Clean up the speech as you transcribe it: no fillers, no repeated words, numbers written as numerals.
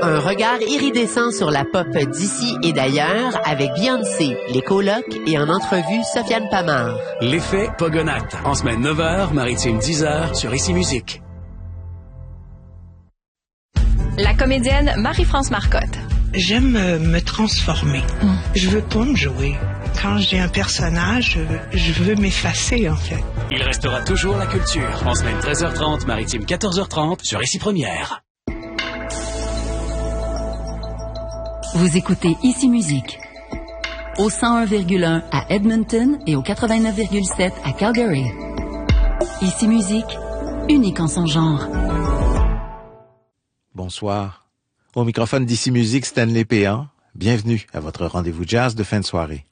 Un regard iridescent sur la pop d'ici et d'ailleurs avec Beyoncé, les colocs et en entrevue Sofiane Pamart. L'effet Pogonate, en semaine 9h, maritime 10h sur Ici Musique. La comédienne Marie-France Marcotte. J'aime me transformer. Je veux pas me jouer. Quand j'ai un personnage, je veux m'effacer, en fait. Il restera toujours la culture, en semaine 13h30, maritime 14h30 sur Ici Première. Vous écoutez Ici Musique. Au 101,1 à Edmonton et au 89,7 à Calgary. Ici Musique, unique en son genre. Bonsoir. Au microphone d'Ici Musique, Stanley Péan. Bienvenue à votre rendez-vous jazz de fin de soirée.